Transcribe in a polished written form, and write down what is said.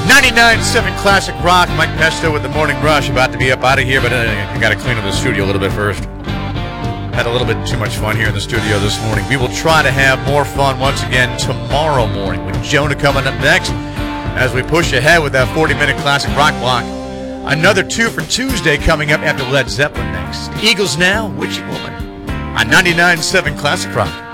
99.7 Classic Rock. Mike Pesto with the Morning Rush. About to be up out of here, but I got to clean up the studio a little bit first. Had a little bit too much fun here in the studio this morning. We will try to have more fun once again tomorrow morning with Jonah coming up next as we push ahead with that 40-minute Classic Rock block. Another 2 for Tuesday coming up after Led Zeppelin next. Eagles Now, Witchy Woman on 99.7 Classic Rock.